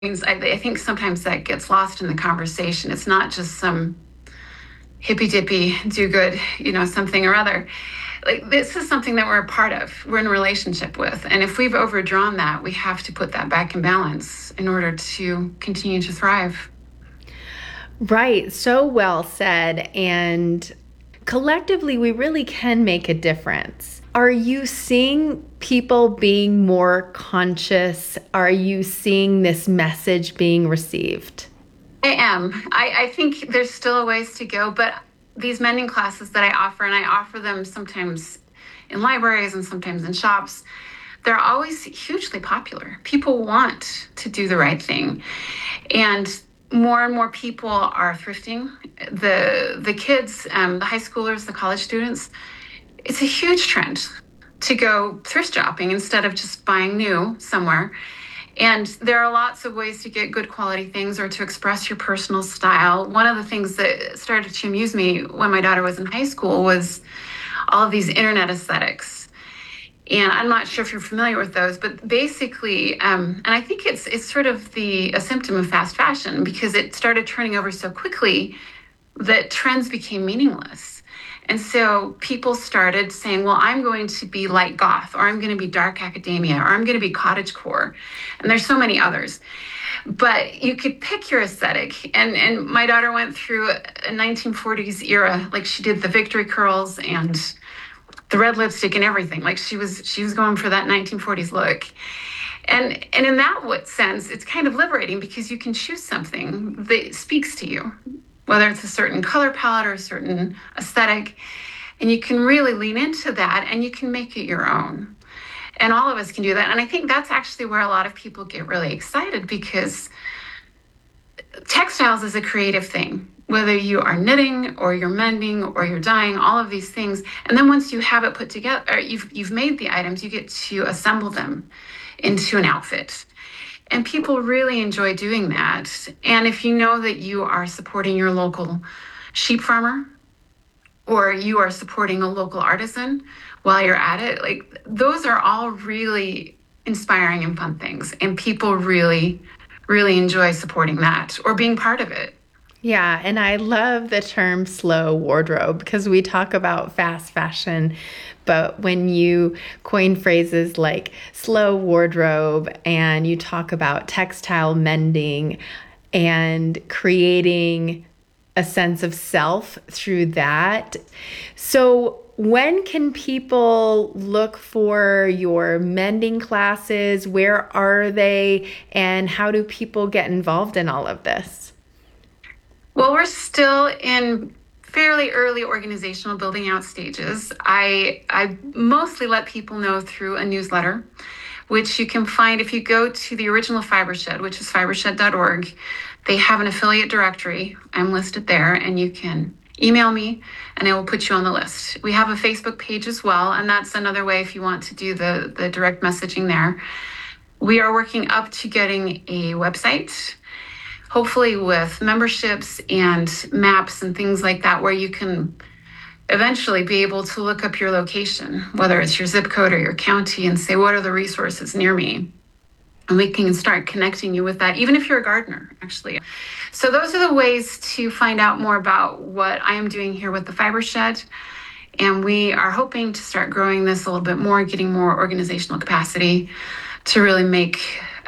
I think sometimes that gets lost in the conversation. It's not just some hippy dippy do good, something or other. Like, this is something that we're a part of, we're in a relationship with. And if we've overdrawn that, we have to put that back in balance in order to continue to thrive. Right. So well said. And collectively, we really can make a difference. Are you seeing people being more conscious? Are you seeing this message being received? I am. I think there's still a ways to go, but these mending classes that I offer, and I offer them sometimes in libraries and sometimes in shops, they're always hugely popular. People want to do the right thing. And more people are thrifting. The kids, the high schoolers, the college students, it's a huge trend to go thrift shopping instead of just buying new somewhere. And there are lots of ways to get good quality things or to express your personal style. One of the things that started to amuse me when my daughter was in high school was all of these internet aesthetics. And I'm not sure if you're familiar with those, but basically, and I think it's sort of a symptom of fast fashion, because it started turning over so quickly that trends became meaningless. And so people started saying, well, I'm going to be light goth, or I'm going to be dark academia, or I'm going to be cottagecore. And there's so many others. But you could pick your aesthetic. And my daughter went through a 1940s era, like she did the Victory curls and the red lipstick and everything. Like she was going for that 1940s look. And in that sense, it's kind of liberating, because you can choose something that speaks to you, whether it's a certain color palette or a certain aesthetic, and you can really lean into that and you can make it your own. And all of us can do that. And I think that's actually where a lot of people get really excited, because textiles is a creative thing, whether you are knitting or you're mending or you're dyeing, all of these things. And then once you have it put together, or you've made the items, you get to assemble them into an outfit. And people really enjoy doing that. And if you know that you are supporting your local sheep farmer, or you are supporting a local artisan while you're at it, like, those are all really inspiring and fun things. And people really, really enjoy supporting that or being part of it. Yeah, and I love the term slow wardrobe, because we talk about fast fashion, but when you coin phrases like slow wardrobe and you talk about textile mending and creating a sense of self through that. So when can people look for your mending classes? Where are they? And how do people get involved in all of this? Well, we're still in fairly early organizational building out stages. I mostly let people know through a newsletter, which you can find if you go to the original Fibershed, which is fibershed.org. They have an affiliate directory. I'm listed there, and you can email me and I will put you on the list. We have a Facebook page as well, and that's another way if you want to do the direct messaging there. We are working up to getting a website, hopefully with memberships and maps and things like that, where you can eventually be able to look up your location, whether it's your zip code or your county, and say, what are the resources near me? And we can start connecting you with that, even if you're a gardener, actually. So those are the ways to find out more about what I am doing here with the Fibershed. And we are hoping to start growing this a little bit more, getting more organizational capacity to really make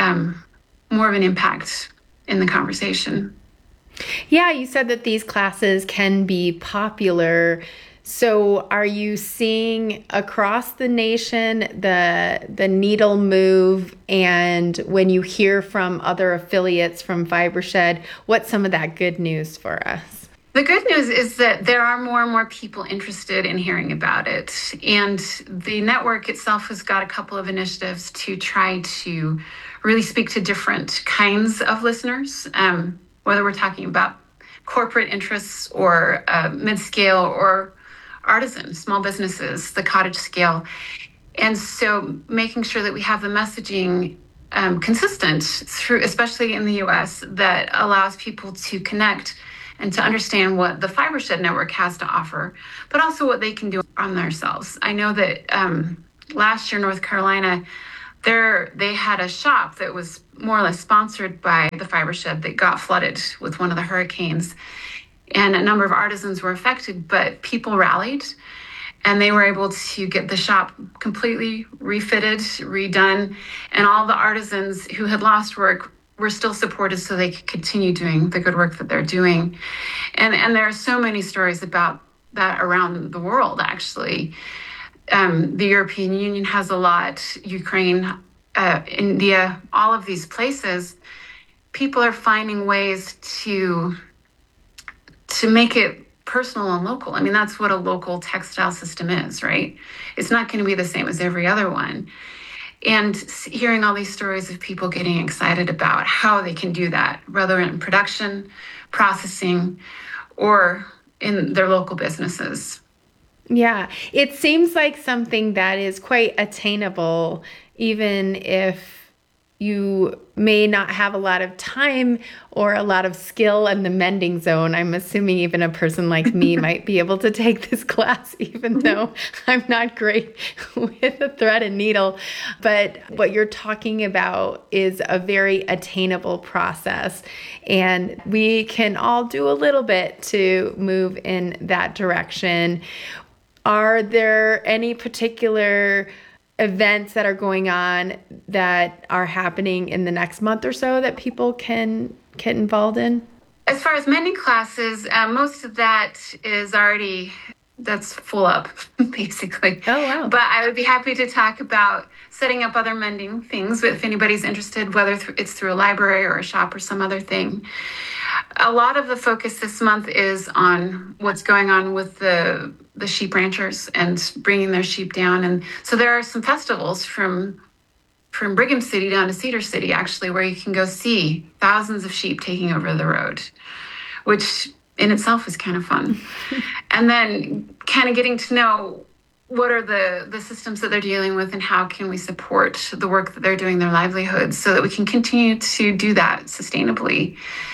more of an impact in the conversation. Yeah, you said that these classes can be popular. So are you seeing across the nation the needle move? And when you hear from other affiliates from Fibershed, what's some of that good news for us? The good news is that there are more and more people interested in hearing about it. And the network itself has got a couple of initiatives to try to really speak to different kinds of listeners, whether we're talking about corporate interests or mid-scale or artisans, small businesses, the cottage scale. And so making sure that we have the messaging consistent through, especially in the US, that allows people to connect and to understand what the Fibershed Network has to offer, but also what they can do on themselves. I know that last year, North Carolina they had a shop that was more or less sponsored by the fiber shed that got flooded with one of the hurricanes. And a number of artisans were affected, but people rallied and they were able to get the shop completely refitted, redone. And all the artisans who had lost work were still supported so they could continue doing the good work that they're doing. And there are so many stories about that around the world, actually. The European Union has a lot, Ukraine, India, all of these places. People are finding ways to make it personal and local. I mean, that's what a local textile system is, right? It's not going to be the same as every other one. And hearing all these stories of people getting excited about how they can do that, whether in production, processing, or in their local businesses. Yeah, it seems like something that is quite attainable, even if you may not have a lot of time or a lot of skill in the mending zone. I'm assuming even a person like me might be able to take this class, even though I'm not great with a thread and needle. But what you're talking about is a very attainable process. And we can all do a little bit to move in that direction. Are there any particular events that are going on that are happening in the next month or so that people can get involved in? As far as mending classes, most of that is already, that's full up, basically. Oh, wow. But I would be happy to talk about setting up other mending things if anybody's interested, whether it's through a library or a shop or some other thing. A lot of the focus this month is on what's going on with the sheep ranchers and bringing their sheep down. And so there are some festivals from Brigham City down to Cedar City, actually, where you can go see thousands of sheep taking over the road, which in itself is kind of fun. And then kind of getting to know what are the systems that they're dealing with and how can we support the work that they're doing, their livelihoods, so that we can continue to do that sustainably.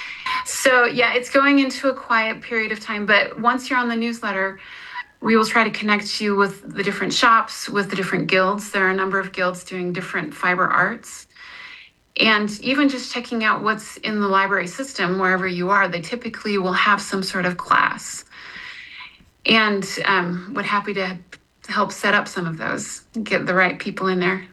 So yeah, it's going into a quiet period of time, but once you're on the newsletter, we will try to connect you with the different shops, with the different guilds. There are a number of guilds doing different fiber arts. And even just checking out what's in the library system, wherever you are, they typically will have some sort of class. And would happy to help set up some of those, get the right people in there.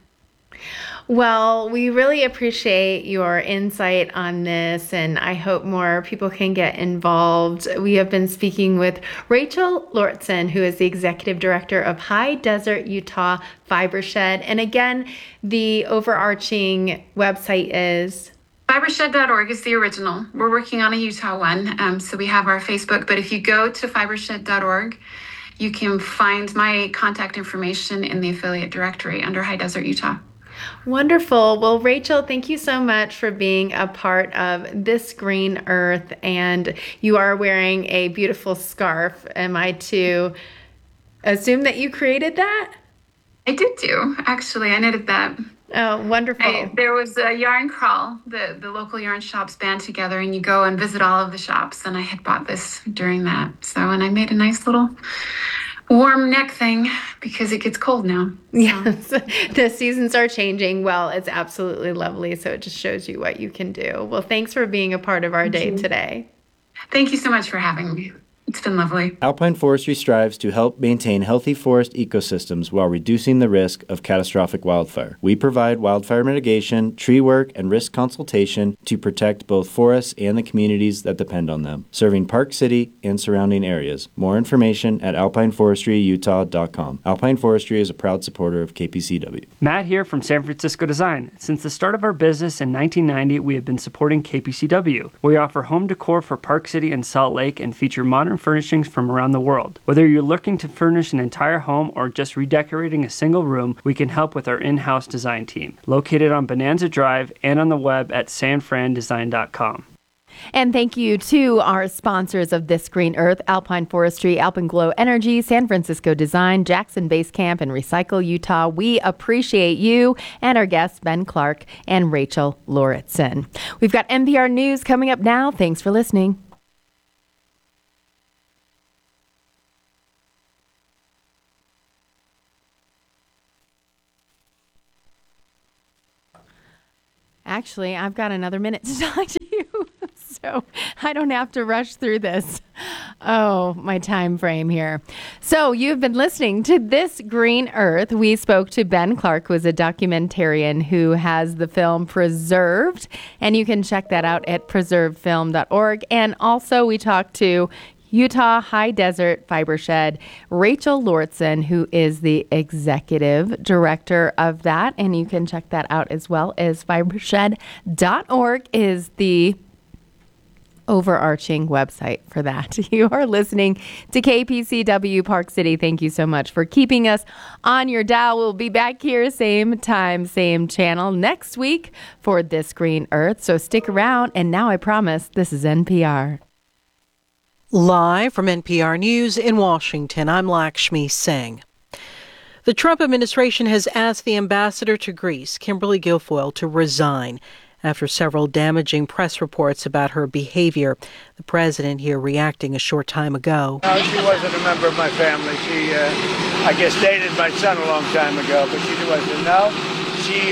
Well, we really appreciate your insight on this, and I hope more people can get involved. We have been speaking with Rachel Lauritsen, who is the Executive Director of High Desert Utah Fiber Shed. And again, the overarching website is Fibershed.org is the original. We're working on a Utah one, so we have our Facebook. But if you go to fibershed.org, you can find my contact information in the affiliate directory under High Desert Utah. Wonderful. Well, Rachel, thank you so much for being a part of This Green Earth. And you are wearing a beautiful scarf. Am I to assume that you created that? I did do, actually. I knitted that. Oh, wonderful. There was a yarn crawl. The local yarn shops band together and you go and visit all of the shops. And I had bought this during that. And I made a nice little warm neck thing because it gets cold now. Yes, the seasons are changing. Well, it's absolutely lovely. So it just shows you what you can do. Well, thanks for being a part of our day today. Thank you so much for having me. It's been lovely. Alpine Forestry strives to help maintain healthy forest ecosystems while reducing the risk of catastrophic wildfire. We provide wildfire mitigation, tree work, and risk consultation to protect both forests and the communities that depend on them, serving Park City and surrounding areas. More information at alpineforestryutah.com. Alpine Forestry is a proud supporter of KPCW. Matt here from San Francisco Design. Since the start of our business in 1990, we have been supporting KPCW. We offer home decor for Park City and Salt Lake and feature modern furnishings from around the world. Whether you're looking to furnish an entire home or just redecorating a single room, we can help with our in-house design team, located on Bonanza Drive and on the web at sanfrandesign.com. And thank you to our sponsors of This Green Earth, Alpine Forestry, Alpenglow Energy, San Francisco Design, Jackson Base Camp, and Recycle Utah. We appreciate you and our guests, Ben Clark and Rachel Lauritsen. We've got NPR News coming up now. Thanks for listening. Actually, I've got another minute to talk to you, so I don't have to rush through this. Oh, my time frame here. So you've been listening to This Green Earth. We spoke to Ben Clark, who is a documentarian who has the film Preserved, and you can check that out at preservedfilm.org. And also we talked to Utah High Desert Fiber Shed, Rachel Lortzen, who is the executive director of that. And you can check that out as well as fibershed.org is the overarching website for that. You are listening to KPCW Park City. Thank you so much for keeping us on your dial. We'll be back here same time, same channel next week for This Green Earth. So stick around. And now I promise this is NPR. Live from NPR News in Washington, I'm Lakshmi Singh. The Trump administration has asked the ambassador to Greece, Kimberly Guilfoyle, to resign after several damaging press reports about her behavior. The president here reacting a short time ago. No, she wasn't a member of my family. She, I guess, dated my son a long time ago, but she wasn't. No, she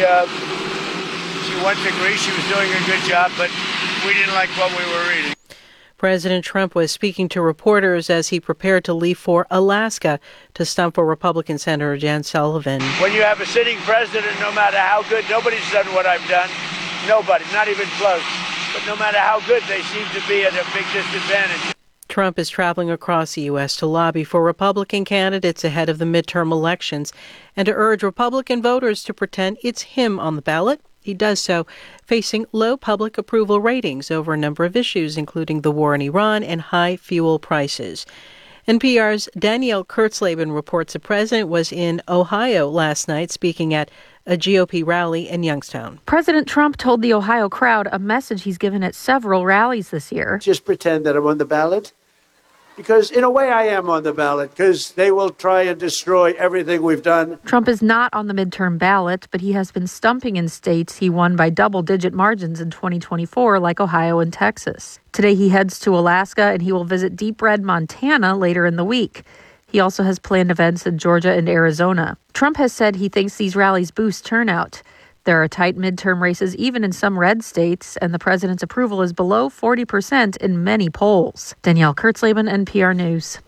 went to Greece. She was doing a good job, but we didn't like what we were reading. President Trump was speaking to reporters as he prepared to leave for Alaska to stump for Republican Senator Jan Sullivan. When you have a sitting president, no matter how good, nobody's done what I've done. Nobody, not even close. But no matter how good, they seem to be at a big disadvantage. Trump is traveling across the U.S. to lobby for Republican candidates ahead of the midterm elections and to urge Republican voters to pretend it's him on the ballot. He does so facing low public approval ratings over a number of issues, including the war in Iran and high fuel prices. NPR's Danielle Kurtzleben reports the president was in Ohio last night speaking at a GOP rally in Youngstown. President Trump told the Ohio crowd a message he's given at several rallies this year. Just pretend that I'm on the ballot. Because in a way I am on the ballot, because they will try and destroy everything we've done. Trump is not on the midterm ballot, but he has been stumping in states he won by double-digit margins in 2024, like Ohio and Texas. Today he heads to Alaska, and he will visit Deep Red, Montana later in the week. He also has planned events in Georgia and Arizona. Trump has said he thinks these rallies boost turnout. There are tight midterm races even in some red states, and the president's approval is below 40% in many polls. Danielle Kurtzleben, NPR News.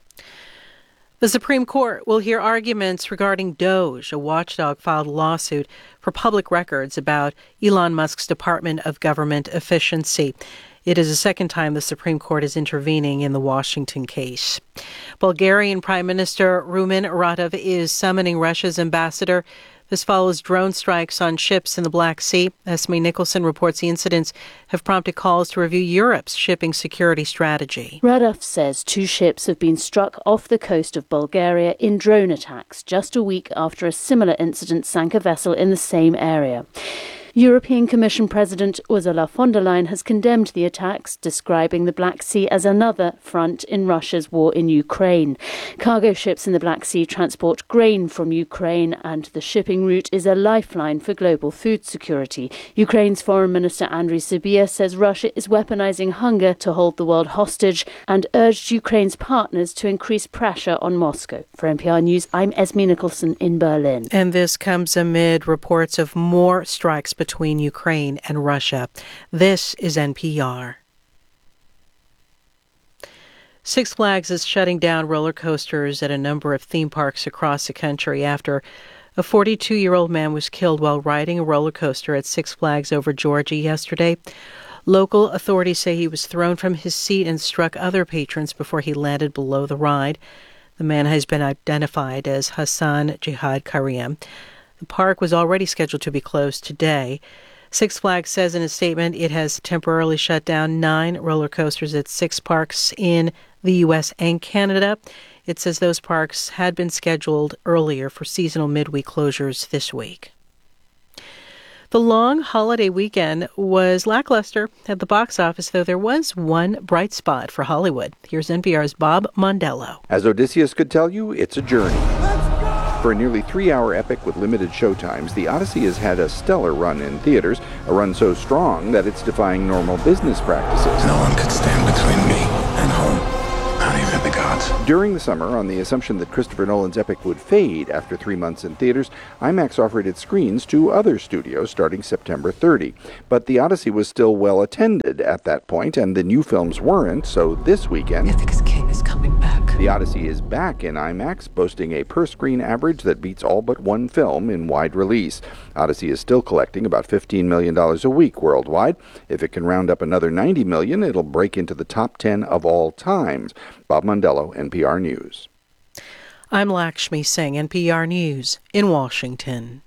The Supreme Court will hear arguments regarding DOGE. A watchdog filed a lawsuit for public records about Elon Musk's Department of Government Efficiency. It is the second time the Supreme Court is intervening in the Washington case. Bulgarian Prime Minister Rumen Radev is summoning Russia's ambassador. This follows drone strikes on ships in the Black Sea. Esme Nicholson reports the incidents have prompted calls to review Europe's shipping security strategy. Radev says 2 ships have been struck off the coast of Bulgaria in drone attacks just a week after a similar incident sank a vessel in the same area. European Commission President Ursula von der Leyen has condemned the attacks, describing the Black Sea as another front in Russia's war in Ukraine. Cargo ships in the Black Sea transport grain from Ukraine, and the shipping route is a lifeline for global food security. Ukraine's Foreign Minister Andriy Sybiha says Russia is weaponizing hunger to hold the world hostage and urged Ukraine's partners to increase pressure on Moscow. For NPR News, I'm Esme Nicholson in Berlin. And this comes amid reports of more strikes between Ukraine and Russia. This is NPR. Six Flags is shutting down roller coasters at a number of theme parks across the country after a 42-year-old man was killed while riding a roller coaster at Six Flags over Georgia yesterday. Local authorities say he was thrown from his seat and struck other patrons before he landed below the ride. The man has been identified as Hassan Jihad Karim. The park was already scheduled to be closed today. Six Flags says in a statement it has temporarily shut down 9 roller coasters at 6 parks in the U.S. and Canada. It says those parks had been scheduled earlier for seasonal midweek closures this week. The long holiday weekend was lackluster at the box office, though there was one bright spot for Hollywood. Here's NPR's Bob Mondello. As Odysseus could tell you, it's a journey. For a nearly 3-hour epic with limited showtimes, The Odyssey has had a stellar run in theaters, a run so strong that it's defying normal business practices. No one could stand between me and home, not even What are the gods? During the summer, on the assumption that Christopher Nolan's epic would fade after 3 months in theaters, IMAX offered its screens to other studios starting September 30. But the Odyssey was still well attended at that point, and the new films weren't, so this weekend, Ithaca's king is coming back. the Odyssey is back in IMAX, boasting a per-screen average that beats all but one film in wide release. Odyssey is still collecting about $15 million a week worldwide. If it can round up another $90 million, it'll break into the top 10 of all time. Bob Mondello, NPR News. I'm Lakshmi Singh, NPR News in Washington.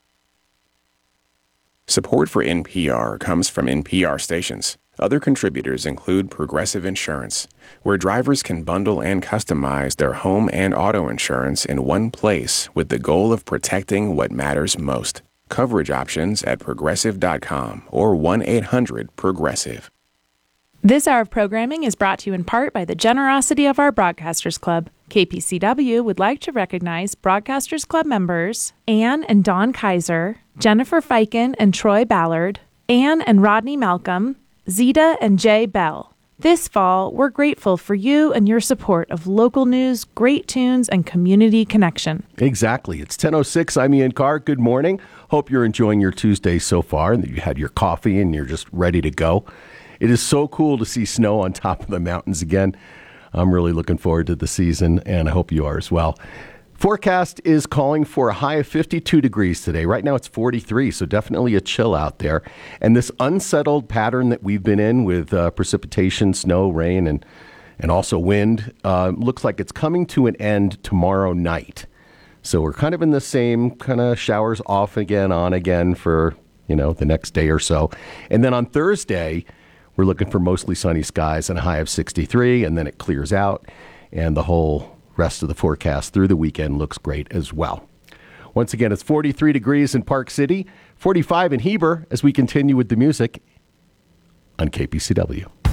Support for NPR comes from NPR stations. Other contributors include Progressive Insurance, where drivers can bundle and customize their home and auto insurance in one place with the goal of protecting what matters most. Coverage options at progressive.com or 1-800-PROGRESSIVE. This hour of programming is brought to you in part by the generosity of our Broadcasters Club. KPCW would like to recognize Broadcasters Club members Ann and Dawn Kaiser, Jennifer Fiken and Troy Ballard, Ann and Rodney Malcolm, Zeta and Jay Bell. This fall, we're grateful for you and your support of local news, great tunes, and community connection. Exactly. It's 10:06. I'm Ian Carr. Good morning. Hope you're enjoying your Tuesday so far and that you had your coffee and you're just ready to go. It is so cool to see snow on top of the mountains again. I'm really looking forward to the season, and I hope you are as well. Forecast is calling for a high of 52 degrees today. Right now it's 43, so definitely a chill out there. And this unsettled pattern that we've been in with precipitation, snow, rain, and also wind looks like it's coming to an end tomorrow night. So we're kind of in the same kind of showers off again, on again for, the next day or so. And then on Thursday, we're looking for mostly sunny skies and a high of 63, and then it clears out, and the whole rest of the forecast through the weekend looks great as well. Once again, it's 43 degrees in Park City, 45 in Heber as we continue with the music on KPCW.